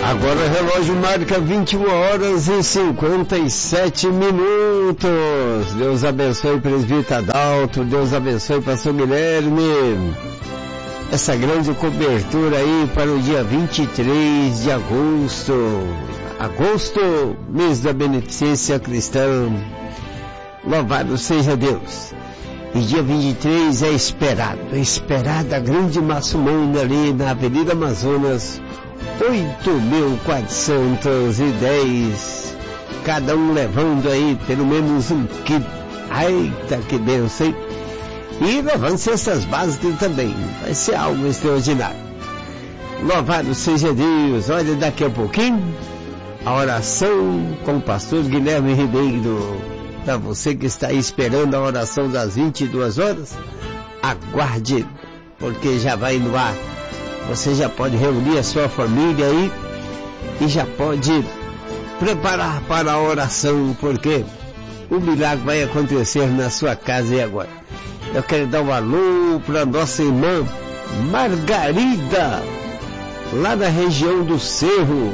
Agora o relógio marca 21h57. Deus abençoe presbítero Adalto, Deus abençoe pastor Guilherme. Essa grande cobertura aí para o dia 23 de agosto. Agosto, mês da beneficência cristã. Louvado seja Deus. E dia 23 é esperada a grande maçumana ali na Avenida Amazonas, 8.410, cada um levando aí pelo menos um quilo. Eita, que benção, hein? E levando cestas básicas também, vai ser algo extraordinário. Louvado seja Deus. Olha, daqui a pouquinho, a oração com o pastor Guilherme Ribeiro. Para você que está aí esperando a oração das 22 horas, aguarde, porque já vai no ar. Você já pode reunir a sua família aí e já pode preparar para a oração, porque o milagre vai acontecer na sua casa e agora. Eu quero dar um alô para nossa irmã Margarida, lá na região do Cerro,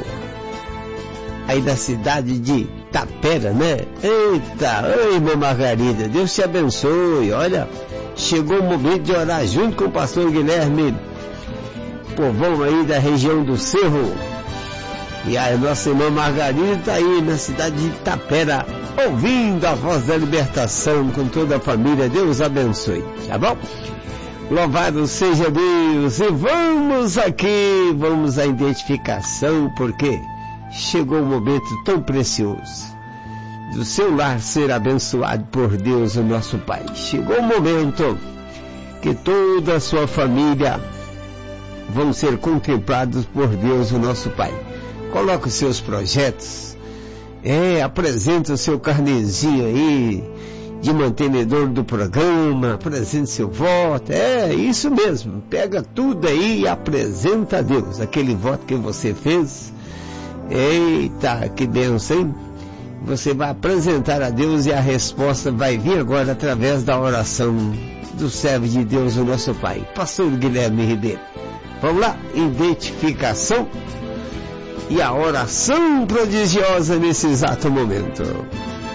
aí da cidade de Tapera, né? Eita, oi, irmã Margarida, Deus te abençoe. Olha, chegou o momento de orar junto com o pastor Guilherme, povão aí da região do Cerro. E a nossa irmã Margarida está aí na cidade de Tapera, ouvindo a voz da libertação com toda a família. Deus abençoe, tá bom? Louvado seja Deus. E vamos à identificação, porque chegou um momento tão precioso do seu lar ser abençoado por Deus, o nosso Pai. Chegou o momento que toda a sua família vão ser contemplados por Deus, o nosso Pai. Coloque os seus projetos, apresente o seu carnezinho aí de mantenedor do programa, apresente seu voto, isso mesmo, pega tudo aí e apresenta a Deus, aquele voto que você fez. Eita, que bênção, hein? Você vai apresentar a Deus e a resposta vai vir agora através da oração do servo de Deus, o nosso Pai, pastor Guilherme Ribeiro. Vamos lá, identificação e a oração prodigiosa nesse exato momento.